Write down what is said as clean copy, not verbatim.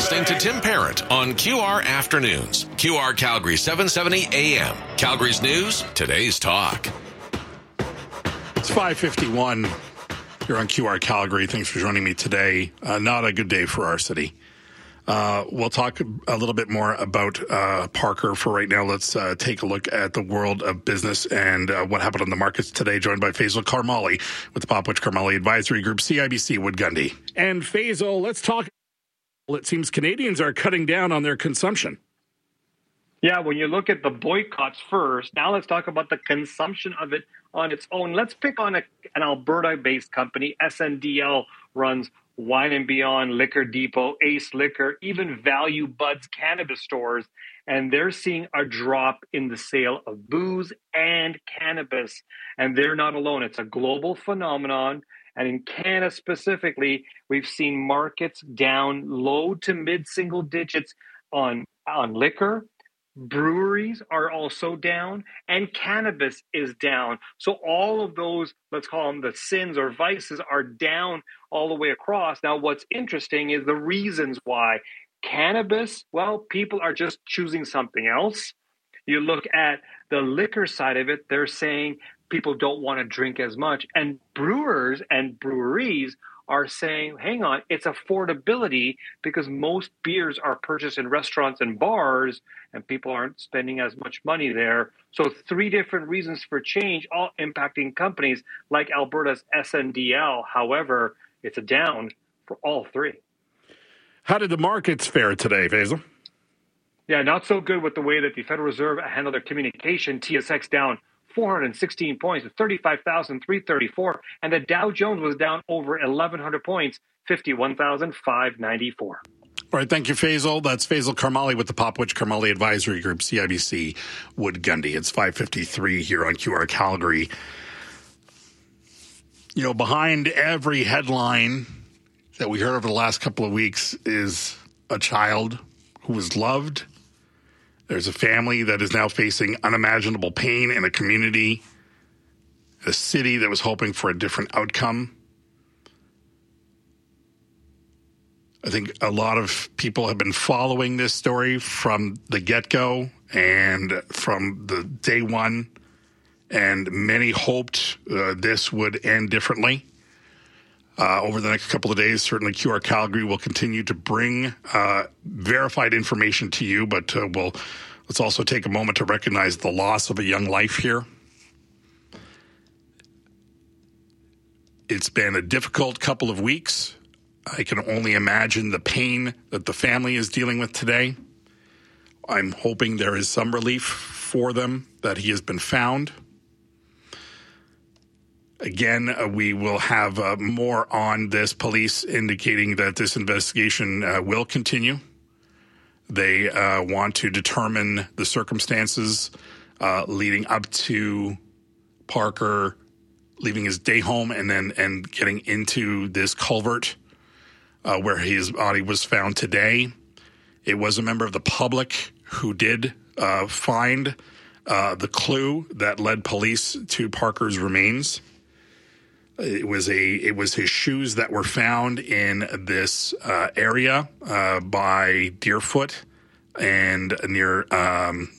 listening to Tim Parent on QR Afternoons. QR Calgary 770 AM. Calgary's news, today's talk. It's 5:51 here on QR Calgary. Thanks for joining me today. Not a good day for our city. We'll talk a little bit more about Parker. For right now, let's take a look at the world of business and what happened on the markets today, joined by Faisal Karmali with the Popwich Karmali Advisory Group, CIBC Wood Gundy. And Faisal, let's talk. Well, it seems Canadians are cutting down on their consumption. Yeah, when you look at the boycotts first, now let's talk about the consumption of it on its own. Let's pick on an Alberta-based company. SNDL runs Wine and Beyond, Liquor Depot, Ace Liquor, even Value Buds cannabis stores, and they're seeing a drop in the sale of booze and cannabis. And they're not alone. It's a global phenomenon. And in Canada specifically, we've seen markets down low to mid-single digits on liquor. Breweries are also down, and cannabis is down. So all of those, let's call them the sins or vices, are down all the way across. Now, what's interesting is the reasons why. Cannabis, well, people are just choosing something else. You look at the liquor side of it, they're saying people don't want to drink as much. And brewers and breweries are saying, hang on, it's affordability because most beers are purchased in restaurants and bars and people aren't spending as much money there. So 3 different reasons for change, all impacting companies like Alberta's SNDL. However, it's a down for all 3. How did the markets fare today, Faisal? Yeah, not so good with the way that the Federal Reserve handled their communication. TSX down 416 points to 35,334, and the Dow Jones was down over 1,100 points, 51,594. All right, thank you, Faisal. That's Faisal Karmali with the Popwich Karmali Advisory Group, CIBC Wood Gundy. It's 5:53 here on QR Calgary. You know, behind every headline that we heard over the last couple of weeks is a child who was loved. There's a family that is now facing unimaginable pain in a community, a city that was hoping for a different outcome. I think a lot of people have been following this story from the get-go and from the day one, and many hoped this would end differently. Over the next couple of days, certainly QR Calgary will continue to bring verified information to you, but let's also take a moment to recognize the loss of a young life here. It's been a difficult couple of weeks. I can only imagine the pain that the family is dealing with today. I'm hoping there is some relief for them, that he has been found. Again, we will have more on this. Police indicating that this investigation will continue. They want to determine the circumstances leading up to Parker leaving his day home and getting into this culvert where his body was found today. It was a member of the public who did find the clue that led police to Parker's remains. It was his shoes that were found in this area by Deerfoot and near